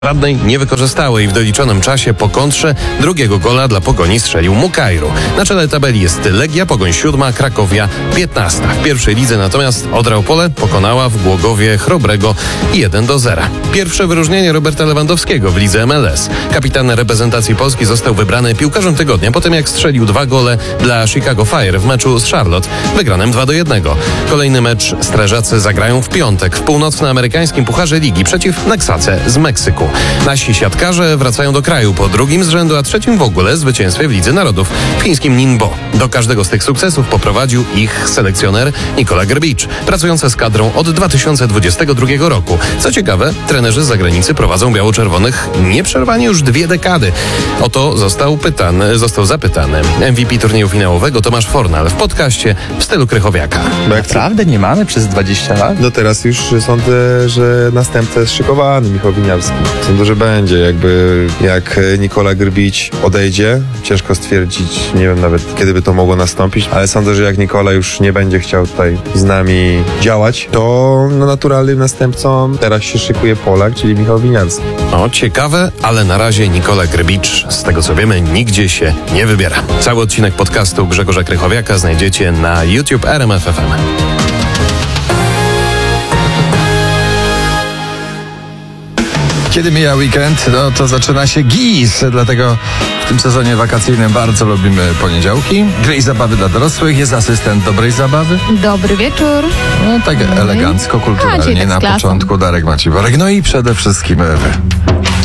Radnej nie wykorzystały i w doliczonym czasie po kontrze drugiego gola dla Pogoni strzelił Mukajru. Na czele tabeli jest Legia, Pogoń 7, Krakowia 15. W pierwszej lidze natomiast Odra Opole pokonała w Głogowie Chrobrego 1-0. Pierwsze wyróżnienie Roberta Lewandowskiego w lidze MLS. Kapitan reprezentacji Polski został wybrany piłkarzem tygodnia po tym, jak strzelił 2 gole dla Chicago Fire w meczu z Charlotte, wygranym 2-1. Kolejny mecz strażacy zagrają w piątek w północnoamerykańskim Pucharze Ligi przeciw Neksace z Meksyku. Nasi siatkarze wracają do kraju po drugim z rzędu, a trzecim w ogóle zwycięstwie w Lidze Narodów w chińskim Ningbo. Do każdego z tych sukcesów poprowadził ich selekcjoner Nikola Grbicz, pracujący z kadrą od 2022 roku. Co ciekawe, trenerzy z zagranicy prowadzą biało-czerwonych nieprzerwanie już 2 dekady. O to został zapytany MVP turnieju finałowego Tomasz Fornal w podcaście w stylu Krychowiaka. Naprawdę nie mamy przez 20 lat? No teraz już sądzę, że następca jest szykowany, Michał Winiarski. Sądzę, że będzie. Jak Nikola Grbicz odejdzie, ciężko stwierdzić, nie wiem nawet kiedy by to mogło nastąpić, ale sądzę, że jak Nikola już nie będzie chciał tutaj z nami działać, to naturalnym następcą teraz się szykuje Polak, czyli Michał Winiarski. O, ciekawe, ale na razie Nikola Grbicz, z tego co wiemy, nigdzie się nie wybiera. Cały odcinek podcastu Grzegorza Krychowiaka znajdziecie na YouTube RMF FM. Kiedy mija weekend, no to zaczyna się GIS, dlatego w tym sezonie wakacyjnym bardzo lubimy poniedziałki. Gry i zabawy dla dorosłych, jest asystent dobrej zabawy. Dobry wieczór. No tak elegancko, kulturalnie tak na z klasą. początku Darek Maciworek, no i przede wszystkim Ewy.